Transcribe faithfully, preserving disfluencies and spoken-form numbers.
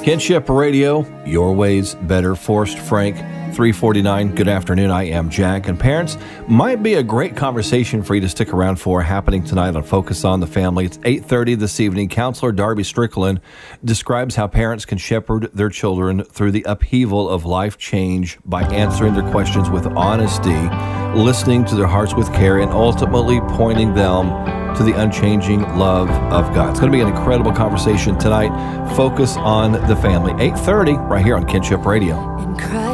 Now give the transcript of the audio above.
Kinship Radio, your ways better. Forrest Frank, three forty-nine. Good afternoon. I am Jack. And parents, might be a great conversation for you to stick around for, happening tonight on Focus on the Family. It's eight thirty this evening. Counselor Darby Strickland describes how parents can shepherd their children through the upheaval of life change by answering their questions with honesty, listening to their hearts with care, and ultimately pointing them to the unchanging love of God. It's going to be an incredible conversation tonight. Focus on the Family. eight thirty right here on Kinship Radio. In Christ.